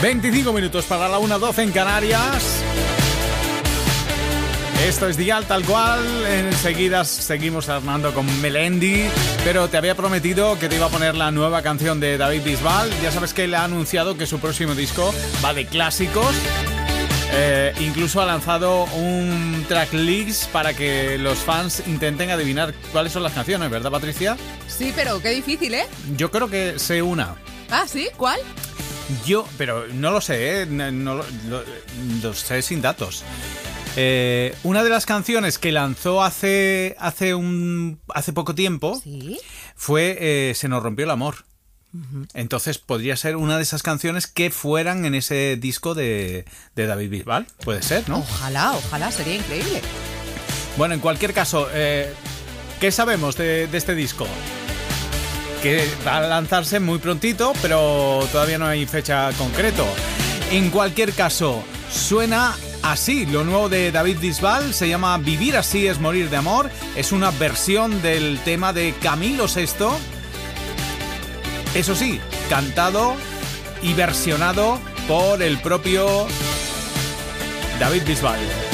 25 minutos para la 1:12 en Canarias. Esto es Dial tal cual. Enseguida seguimos armando con Melendi, pero te había prometido que te iba a poner la nueva canción de David Bisbal. Ya sabes que él ha anunciado que su próximo disco va de clásicos. Incluso ha lanzado un tracklist para que los fans intenten adivinar cuáles son las canciones, ¿verdad, Patricia? Sí, pero qué difícil, ¿eh? Yo creo que sé una. Ah, ¿sí? ¿Cuál? Pero no lo sé, no lo sé sin datos. Una de las canciones que lanzó hace poco tiempo, ¿sí?, fue Se nos rompió el amor. Uh-huh. Entonces podría ser una de esas canciones que fueran en ese disco de David Bisbal. Puede ser, ¿no? Ojalá, sería increíble. Bueno, en cualquier caso, ¿qué sabemos de este disco? Que va a lanzarse muy prontito, pero todavía no hay fecha concreto. En cualquier caso, suena así. Lo nuevo de David Bisbal se llama Vivir así es morir de amor. Es una versión del tema de Camilo VI. Eso sí, cantado y versionado por el propio David Bisbal.